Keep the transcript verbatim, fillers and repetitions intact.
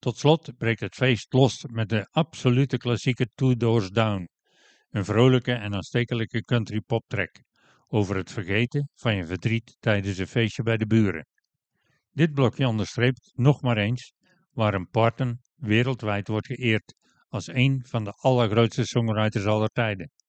Tot slot breekt het feest los met de absolute klassieke Two Doors Down, een vrolijke en aanstekelijke country pop track over het vergeten van je verdriet tijdens een feestje bij de buren. Dit blokje onderstreept nog maar eens waarom Parton wereldwijd wordt geëerd als een van de allergrootste songwriters aller tijden.